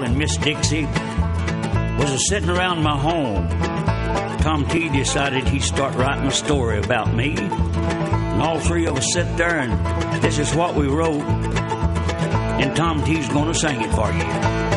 Carl and Miss Dixie was sitting around my home. Tom T decided he'd start writing a story about me. And all three of us sat there, and this is what we wrote. And Tom T's going to sing it for you.